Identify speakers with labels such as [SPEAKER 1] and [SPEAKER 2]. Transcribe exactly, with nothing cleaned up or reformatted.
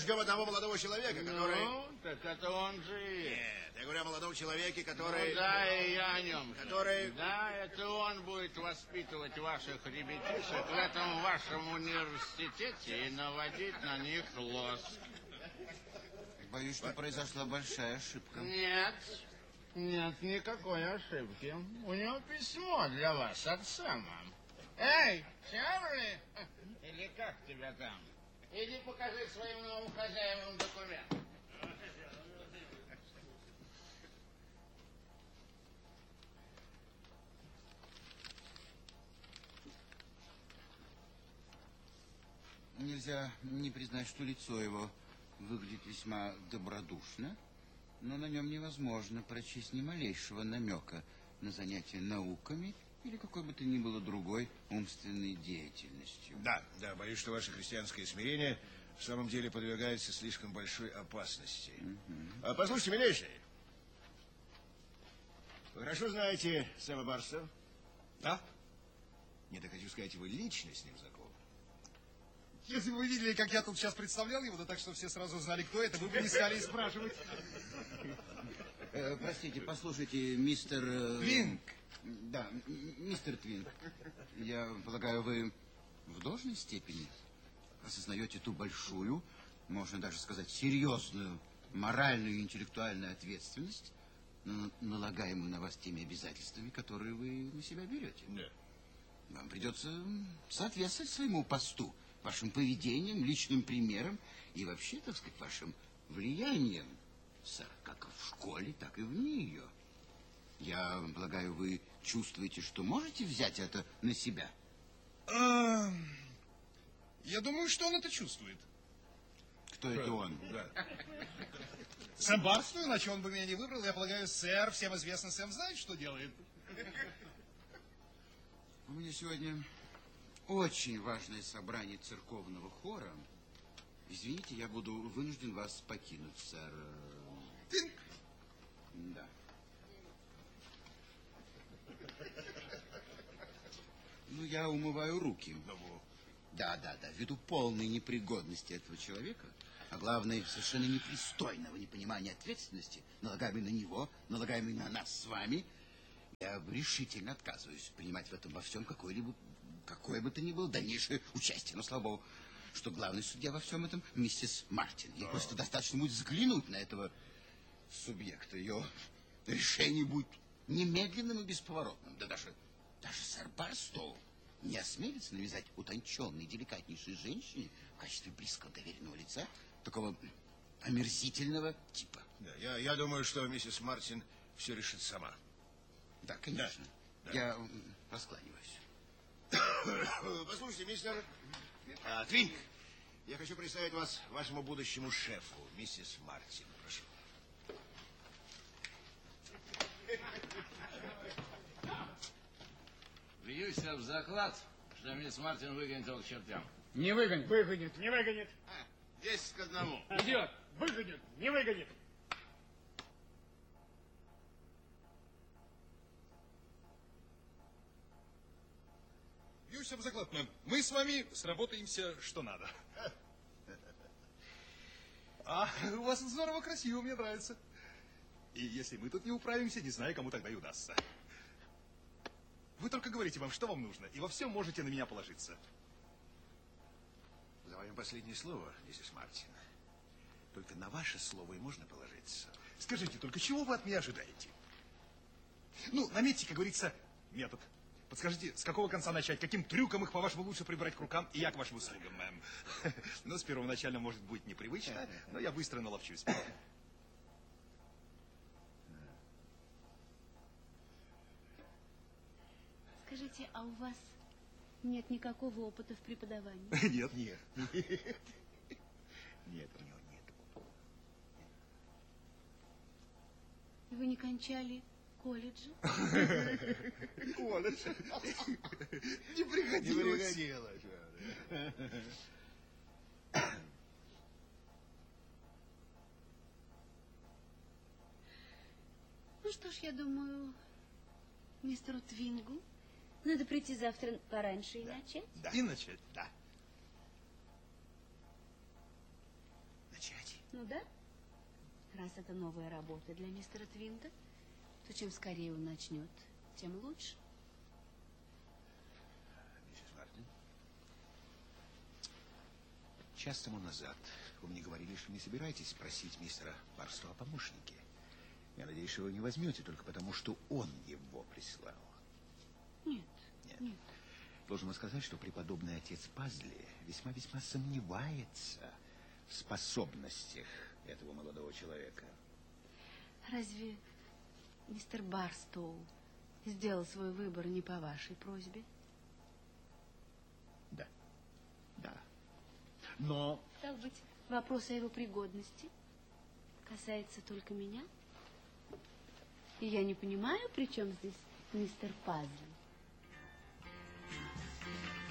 [SPEAKER 1] ждем одного молодого человека, который...
[SPEAKER 2] Ну, так это он же и есть.
[SPEAKER 1] Нет, я говорю о молодом человеке, который...
[SPEAKER 2] Ну, да, и я о нем.
[SPEAKER 1] Который...
[SPEAKER 2] Да, это он будет воспитывать ваших ребятишек в этом вашем университете и наводить на них лоск.
[SPEAKER 3] Боюсь, что произошла большая ошибка.
[SPEAKER 2] Нет, нет никакой ошибки. У него письмо для вас от Сэма. Эй, Чарли! Или как тебя там? Иди покажи своим новым хозяевам документ.
[SPEAKER 3] Нельзя не признать, что лицо его выглядит весьма добродушно, но на нем невозможно прочесть ни малейшего намека на занятие науками или какой бы то ни было другой умственной деятельностью.
[SPEAKER 1] Да, да, боюсь, что ваше христианское смирение в самом деле подвергается слишком большой опасности. Uh-huh. А, послушайте, милейший, вы хорошо знаете Сэма Барстоу?
[SPEAKER 4] Да?
[SPEAKER 1] Нет, я хочу сказать, вы лично с ним знакомы.
[SPEAKER 4] Если бы вы видели, как я тут сейчас представлял его, да так, что все сразу знали, кто это, вы бы не стали и спрашивать.
[SPEAKER 3] Э, простите, послушайте, мистер...
[SPEAKER 4] Твинк.
[SPEAKER 3] Да, мистер Твинк. Я полагаю, вы в должной степени осознаете ту большую, можно даже сказать, серьезную моральную и интеллектуальную ответственность, налагаемую на вас теми обязательствами, которые вы на себя берете.
[SPEAKER 1] Да.
[SPEAKER 3] Вам придется соответствовать своему посту, вашим поведением, личным примером и вообще, так сказать, вашим влиянием, сэр, как в школе, так и вне ее. Я полагаю, вы чувствуете, что можете взять это на себя?
[SPEAKER 4] А, я думаю, что он это чувствует.
[SPEAKER 3] Кто это он?
[SPEAKER 1] Да.
[SPEAKER 4] Сэм Барстоу, иначе он бы меня не выбрал. Я полагаю, сэр, всем известно, Сэм знает, что делает.
[SPEAKER 3] У меня сегодня очень важное собрание церковного хора. Извините, я буду вынужден вас покинуть, сэр.
[SPEAKER 4] Ты...
[SPEAKER 3] Да. Ну, я умываю руки. Да, да, да. Ввиду полной непригодности этого человека, а главное, совершенно непристойного непонимания ответственности, налагаемой на него, налагаемой на нас с вами, я решительно отказываюсь принимать в этом во всем какое-либо, какое бы то ни было дальнейшее участие. Но, слава богу, что главный судья во всем этом миссис Мартин. Ей просто достаточно будет взглянуть на этого субъекта. Ее решение будет немедленным и бесповоротным. Да даже, даже сэр Барстоу не осмелится навязать утонченной, деликатнейшей женщине в качестве близкого доверенного лица такого омерзительного типа.
[SPEAKER 1] Да, я, я думаю, что миссис Мартин все решит сама.
[SPEAKER 3] Да, конечно.
[SPEAKER 1] Да.
[SPEAKER 3] Я раскланиваюсь.
[SPEAKER 1] Послушайте, мистер а, Твинк, я хочу представить вас вашему будущему шефу, миссис Мартин. Прошу.
[SPEAKER 2] Бьюсь об заклад, что мисс Мартин выгонит его к чертям.
[SPEAKER 5] Не выгонит. Выгонит. Не выгонит.
[SPEAKER 2] А, десять к одному.
[SPEAKER 5] Идиот. Выгонит. Не выгонит.
[SPEAKER 4] Бьюсь об заклад, мэм. Мы с вами сработаемся, что надо. А, у вас здорово красиво, мне нравится. И если мы тут не управимся, не знаю, кому тогда и удастся. Вы только говорите вам, что вам нужно, и во всем можете на меня положиться.
[SPEAKER 1] За вами последнее слово, миссис Мартин. Только на ваше слово и можно положиться.
[SPEAKER 4] Скажите, только чего вы от меня ожидаете? Ну, наметьте, как говорится, метод. Подскажите, с какого конца начать? Каким трюком их, по-вашему, лучше прибрать к рукам? И я к вашим услугам, мэм. Ну, с первоначально, может быть, непривычно, но я быстро наловчусь.
[SPEAKER 6] Скажите, а у вас нет никакого опыта в преподавании?
[SPEAKER 4] Нет, нет. Нет, у него нет.
[SPEAKER 6] Вы не кончали колледж?
[SPEAKER 4] Колледж? Не приходилось.
[SPEAKER 1] Не приходилось.
[SPEAKER 6] Ну что ж, я думаю, мистеру Твингу надо прийти завтра пораньше и
[SPEAKER 4] да.
[SPEAKER 6] начать.
[SPEAKER 4] Да. И начать, да.
[SPEAKER 6] Ну да? Раз это новая работа для мистера Твинга, то чем скорее он начнет, тем лучше.
[SPEAKER 1] Миссис Мартин, час тому назад вы мне говорили, что не собираетесь просить мистера Барстоу о помощнике. Я надеюсь, что вы не возьмете только потому, что он его прислал.
[SPEAKER 6] Нет,
[SPEAKER 1] Нет.
[SPEAKER 6] нет.
[SPEAKER 1] Должен вам сказать, что преподобный отец Пазли весьма-весьма сомневается в способностях этого молодого человека.
[SPEAKER 6] Разве мистер Барстоу сделал свой выбор не по вашей просьбе?
[SPEAKER 1] Да, да. Но...
[SPEAKER 6] Стал быть, вопрос о его пригодности касается только меня? И я не понимаю, при чем здесь мистер Пазли.